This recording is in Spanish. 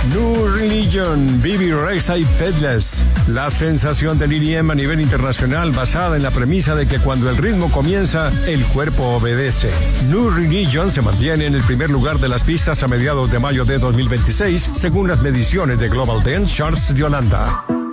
New Religion, Bibi Rexha y Fateless. La sensación del EDM a nivel internacional basada en la premisa de que cuando el ritmo comienza, el cuerpo obedece. New Religion se mantiene en el primer lugar de las pistas a mediados de mayo de 2026, según las mediciones de Global Dance Charts de Holanda.